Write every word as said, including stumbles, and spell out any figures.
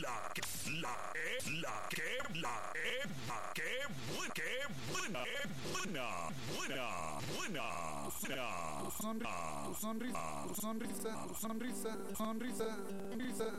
la, la, la, que, la, la, que, buena, que buena, que buena, buena, buena, buena, sonrisa, sonrisa, sonrisa, sonrisa, sonrisa, sonrisa.